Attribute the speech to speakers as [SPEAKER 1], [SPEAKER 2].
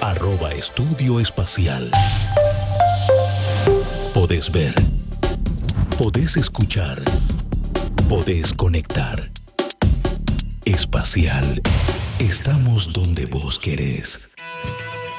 [SPEAKER 1] Estudio Espacial. Podés ver. Podés escuchar. Podés conectar. Espacial. Estamos donde vos querés.